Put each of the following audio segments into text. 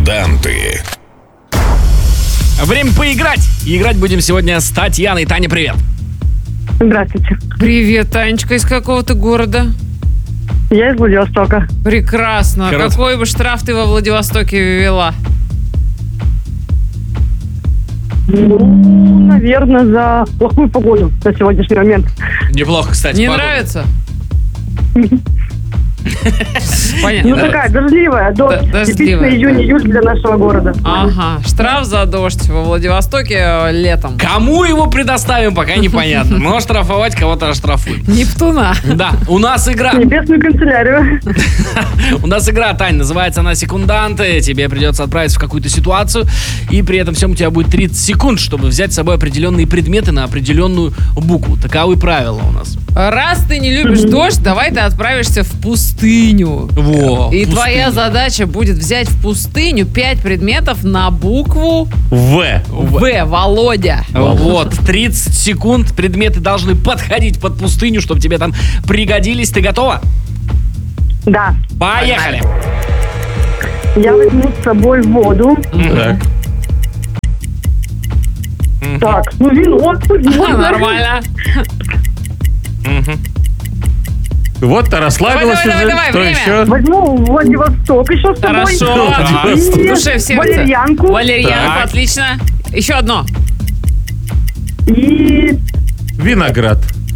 Секунданты. Время поиграть. И играть будем сегодня с Татьяной. Таня, привет. Здравствуйте. Привет, Танечка, из какого ты города? Я из Владивостока. Прекрасно. Хорошо. Какой бы штраф ты во Владивостоке ввела? Наверное, за плохую погоду на сегодняшний момент. Неплохо, кстати. Не погода. нравится? Ну, Понятно. такая дождливая, дождь. Дождливая. Типичный июнь-июль для нашего города. Ага, штраф за дождь во Владивостоке летом. Кому его предоставим, пока непонятно. Но штрафовать кого-то оштрафуем. Нептуна. Да, у нас игра. Небесную канцелярию. У нас игра, Тань, называется она «Секунданты». Тебе придется отправиться в какую-то ситуацию, и при этом всем у тебя будет 30 секунд, чтобы взять с собой определенные предметы на определенную букву. Таковы правила у нас. Раз ты не любишь дождь, давай ты отправишься в пустыню. Во, И пустыня. твоя задача будет взять в пустыню 5 предметов на букву В. В. Володя. Вот, 30 секунд. Предметы должны подходить под пустыню, чтобы тебе там пригодились. Ты готова? Да. Поехали. Я возьму с собой воду. Так. Так, ну вино. Нормально. Вот-то расслабилась Давай, уже. давай, Что время. еще? Возьму Владивосток еще с собой. Хорошо. Да. И В душе, в сердце. валерьянку. Валерьянку, Так. отлично. Еще одно. И Виноград.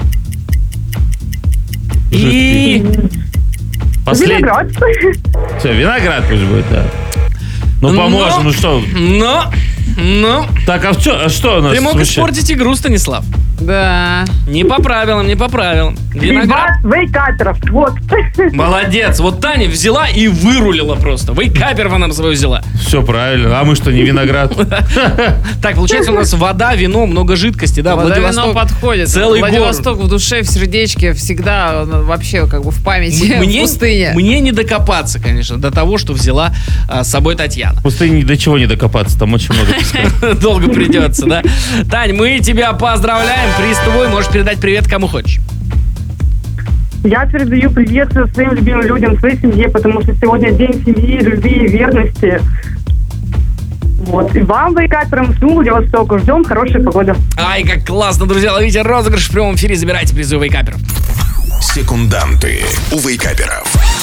И... Последний. виноград. Все, виноград пусть будет, да. Ну, поможем, ну что? Ну, Так, а что у нас ты мог случилось? испортить игру, Станислав. Да. Не по правилам, не по правилам. Виноград. Два вейкаперов. Вот. Молодец. Вот Таня взяла и вырулила просто. Вейкаперва нам свою взяла. Все правильно. А мы что, не виноград? Так, получается, у нас вода, вино, много жидкости, да? Вода, вино Владивосток. подходит. целый Владивосток в душе, в сердечке, всегда вообще как бы в памяти, в пустыне. Мне не докопаться, конечно, до того, что взяла с собой Татьяна. В пустыне ни до чего не докопаться, там очень много песка. Долго придется, да? Тань, мы тебя поздравляем. Приз твой. Можешь передать привет кому хочешь. Я передаю привет своим любимым людям, своей семье, потому что сегодня день семьи, любви и верности. Вот. И вам, вейкаперам, всему Владивостоку, ждем хорошей погоды. Ай, как классно, друзья. Ловите розыгрыш в прямом эфире. Забирайте призы у вейкаперов. Секунданты у вейкаперов.